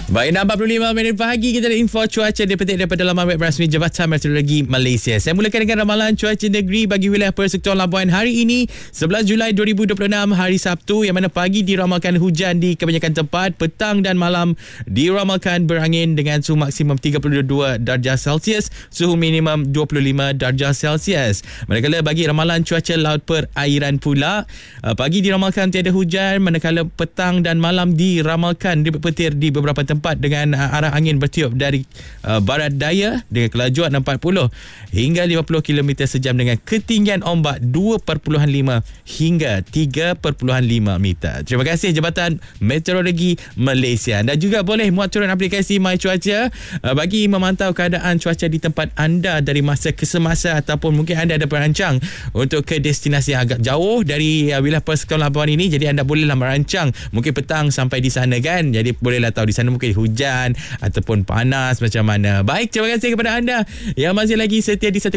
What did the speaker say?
Baik, 45 minit pagi kita ada info cuaca dipetik daripada laman web rasmi Jabatan Meteorologi Malaysia. Saya mulakan dengan ramalan cuaca negeri bagi wilayah Persekutuan Labuan hari ini 11 Julai 2026 hari Sabtu, yang mana pagi diramalkan hujan di kebanyakan tempat, petang dan malam diramalkan berangin dengan suhu maksimum 32 darjah Celsius, suhu minimum 25 darjah Celsius. Manakala bagi ramalan cuaca laut perairan pula, pagi diramalkan tiada hujan, manakala petang dan malam diramalkan dipetir di beberapa tempat dengan arah angin bertiup dari barat daya dengan kelajuan 40 hingga 50 km sejam dengan ketinggian ombak 2.5 hingga 3.5 meter. Terima kasih Jabatan Meteorologi Malaysia. Anda juga boleh muat turun aplikasi My Cuaca bagi memantau keadaan cuaca di tempat anda dari masa ke semasa, ataupun mungkin anda ada perancang untuk ke destinasi yang agak jauh dari wilayah Persekutuan Labuan ini, jadi anda bolehlah merancang mungkin petang sampai di sana kan, jadi bolehlah tahu di sana mungkin hujan ataupun panas macam mana. Baik, terima kasih kepada anda yang masih lagi setia di